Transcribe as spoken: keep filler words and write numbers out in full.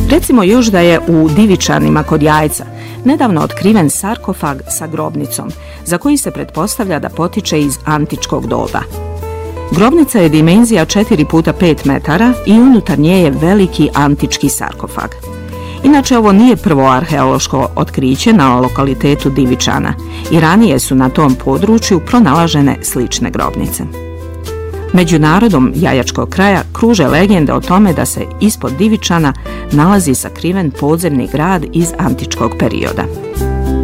Recimo još da je u Divičanima kod Jajca nedavno otkriven sarkofag sa grobnicom, za koji se pretpostavlja da potiče iz antičkog doba. Grobnica je dimenzija četiri puta pet metara i unutar nje je veliki antički sarkofag. Inače, ovo nije prvo arheološko otkriće na lokalitetu Divičana i ranije su na tom području pronalažene slične grobnice. Među narodom Jajačkog kraja kruže legende o tome da se ispod Divičana nalazi sakriven podzemni grad iz antičkog perioda.